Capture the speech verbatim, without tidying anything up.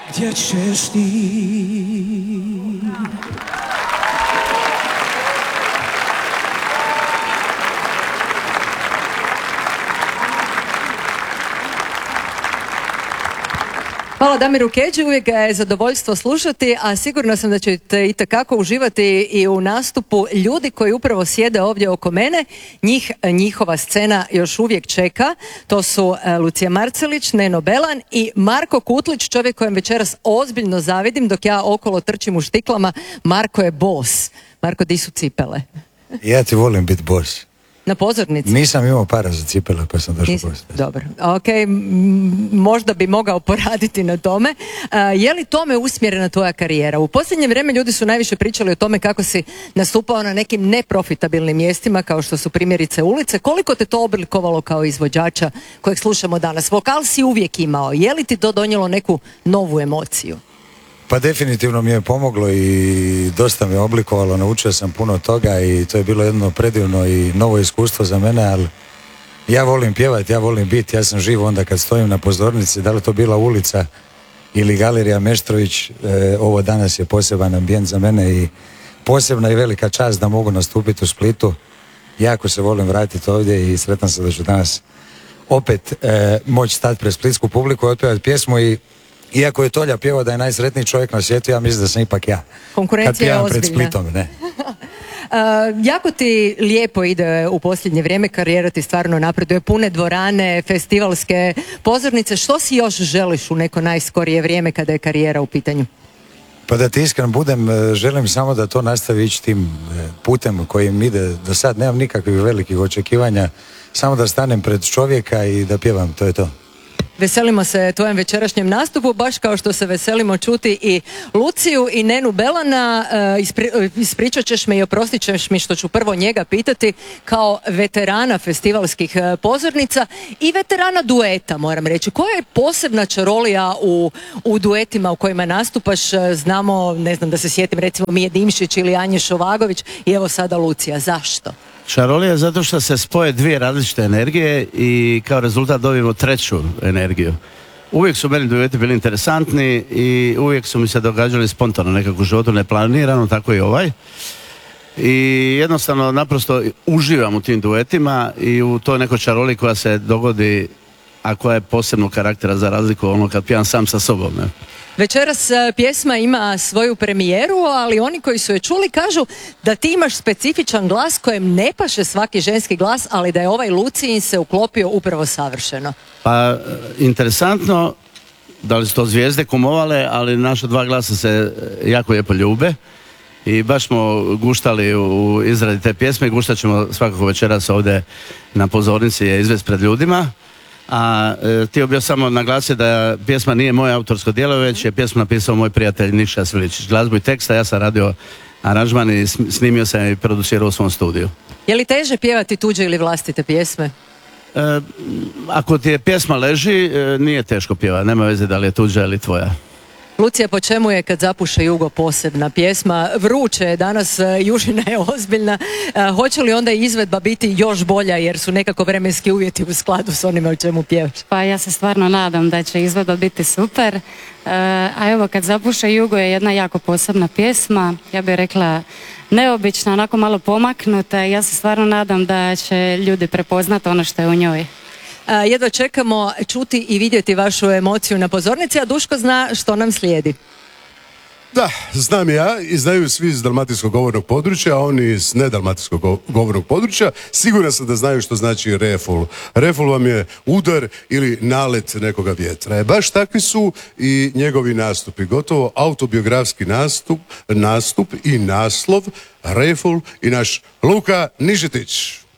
Gdje ćeš ti? Hvala Damiru Kedži, uvijek ga je zadovoljstvo slušati, a sigurno sam da ćete itekako uživati i u nastupu ljudi koji upravo sjede ovdje oko mene. Njih, njihova scena još uvijek čeka. To su Lucija Marcelić, Neno Belan i Marko Kutlić, čovjek kojem večeras ozbiljno zavidim dok ja okolo trčim u štiklama. Marko je bos. Marko, di su cipele? Ja ti volim biti bos. Na pozornici? Nisam imao para za cipele pa sam došao bos. Dobro, ok, možda bi mogao poraditi na tome. Uh, je li tome usmjerena tvoja karijera? U posljednje vrijeme ljudi su najviše pričali o tome kako si nastupao na nekim neprofitabilnim mjestima kao što su primjerice ulice. Koliko te to oblikovalo kao izvođača kojeg slušamo danas? Vokal si uvijek imao. Je li ti to donijelo neku novu emociju? Pa definitivno mi je pomoglo i dosta me oblikovalo, naučio sam puno toga i to je bilo jedno predivno i novo iskustvo za mene, ali ja volim pjevati, ja volim biti, ja sam živ onda kad stojim na pozornici, da li to bila ulica ili Galerija Meštrović, e, ovo danas je poseban ambijent za mene i posebna i velika čast da mogu nastupiti u Splitu. Jako se volim vratiti ovdje i sretan sam da ću danas opet e, moći stati pred splitsku publiku i otpjevati pjesmu i iako je Tolja pjevao da je najsretniji čovjek na svijetu, ja mislim da sam ipak ja. Konkurencija je ozbiljna. Kad pjevam pred Splitom, ne. uh, jako ti lijepo ide u posljednje vrijeme, karijera ti stvarno napreduje, pune dvorane, festivalske pozornice. Što si još želiš u neko najskorije vrijeme kada je karijera u pitanju? Pa da ti iskren budem, želim samo da to nastavi ići tim putem kojim ide do sad. Nemam nikakvih velikih očekivanja, samo da stanem pred čovjeka i da pjevam, to je to. Veselimo se tvojem večerašnjem nastupu, baš kao što se veselimo čuti i Luciju i Nenu Belana. Ispri, ispričat ćeš me i oprostit ćeš mi što ću prvo njega pitati kao veterana festivalskih pozornica i veterana dueta, moram reći. Koja je posebna čarolija u, u duetima u kojima nastupaš? Znamo, ne znam da se sjetim, recimo Mije Dimšić ili Anje Šovagović i evo sada Lucija. Zašto? Čarolija zato što se spoje dvije različite energije i kao rezultat dobijemo treću energiju. Uvijek su meni dueti bili interesantni i uvijek su mi se događali spontano nekako u životu, neplanirano, tako i ovaj. I jednostavno naprosto uživam u tim duetima i u toj nekoj čaroliji koja se dogodi, a koja je posebnog karaktera za razliku ono kad pijan sam sa sobom. Ne? Večeras pjesma ima svoju premijeru, ali oni koji su je čuli kažu da ti imaš specifičan glas kojem ne paše svaki ženski glas, ali da je ovaj Lucijin se uklopio upravo savršeno. Pa, interesantno, da li su to zvijezde kumovale, ali naša dva glasa se jako lijepo ljube i baš smo guštali u izradi te pjesme i guštat ćemo svakako večeras ovdje na pozornici je izvest pred ljudima. A e, htio bih samo naglasiti da pjesma nije moje autorsko djelo, već je pjesmu napisao moj prijatelj Nikša Sviličić. Glazbu i teksta, ja sam radio aranžman i snimio sam i producirao u svom studiju. Je li teže pjevati tuđe ili vlastite pjesme? E, ako ti je pjesma leži, e, nije teško pjevati, nema veze da li je tuđa ili tvoja. Lucija, po čemu je Kad zapuše jugo posebna pjesma? Vruće je danas, južina je ozbiljna. E, hoće li onda izvedba biti još bolja jer su nekako vremenski uvjeti u skladu s onime o čemu pjevaš? Pa ja se stvarno nadam da će izvedba biti super. E, a evo Kad zapuše jugo je jedna jako posebna pjesma. Ja bih rekla neobična, onako malo pomaknuta. Ja se stvarno nadam da će ljudi prepoznati ono što je u njoj. Jedva čekamo čuti i vidjeti vašu emociju na pozornici, a Duško zna što nam slijedi. Da, znam ja i znaju svi iz dalmatinskog govornog područja, a oni iz nedalmatinskog govornog područja. Siguran sam da znaju što znači reful. Reful vam je udar ili nalet nekoga vjetra. E, baš takvi su i njegovi nastupi. Gotovo autobiografski nastup, nastup i naslov reful i naš Luka Nižetić.